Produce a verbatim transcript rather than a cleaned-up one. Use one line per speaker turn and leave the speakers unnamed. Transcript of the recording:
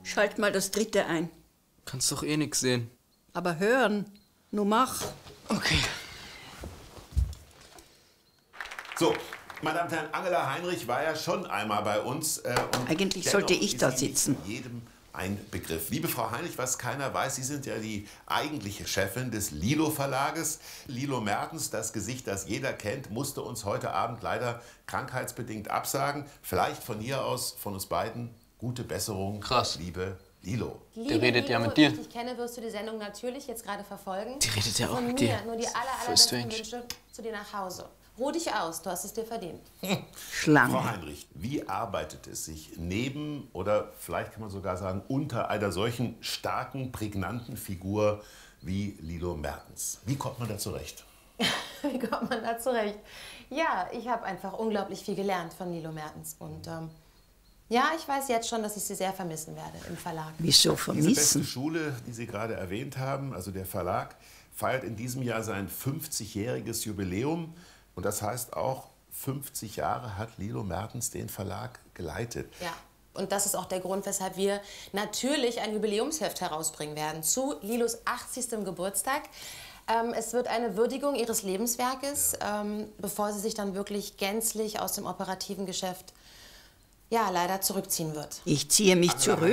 Schalt mal das dritte ein.
Kannst doch eh nix sehen.
Aber hören. Nur mach.
Okay.
So, meine Damen und Herren, Angela Heinrich war ja schon einmal bei uns. Äh, und
Eigentlich
dennoch
sollte ich
ist
da
sie
sitzen.
Jedem ein Begriff. Liebe Frau Heinrich, was keiner weiß, Sie sind ja die eigentliche Chefin des Lilo Verlages. Lilo Mertens, das Gesicht, das jeder kennt, musste uns heute Abend leider krankheitsbedingt absagen. Vielleicht von hier aus, von uns beiden, gute Besserung,
Krass.
liebe Lilo.
Die redet ja mit dir.
Wenn ich dich kenne, wirst du die Sendung natürlich jetzt gerade verfolgen.
Die redet ja auch
Von
mit
mir
dir.
nur die aller,
Voll
allerbesten
strange.
Wünsche zu dir nach Hause. Ruh dich aus, du hast es dir verdient.
Schlange.
Frau Heinrich, wie arbeitet es sich neben oder vielleicht kann man sogar sagen unter einer solchen starken, prägnanten Figur wie Lilo Mertens? Wie kommt man da zurecht?
Wie kommt man da zurecht? Ja, ich habe einfach unglaublich viel gelernt von Lilo Mertens. Und ähm, ja, ich weiß jetzt schon, dass ich sie sehr vermissen werde im Verlag.
Wieso
Diese beste
vermissen?
Schule, die Sie gerade erwähnt haben, also der Verlag, feiert in diesem Jahr sein fünfzigjähriges Jubiläum. Und das heißt auch, fünfzig Jahre hat Lilo Mertens den Verlag geleitet.
Ja, und das ist auch der Grund, weshalb wir natürlich ein Jubiläumsheft herausbringen werden zu Lilos achtzigstem Geburtstag. Ähm, es wird eine Würdigung ihres Lebenswerkes, ähm, bevor sie sich dann wirklich gänzlich aus dem operativen Geschäft ja, leider zurückziehen wird.
Ich ziehe mich
Angela
zurück.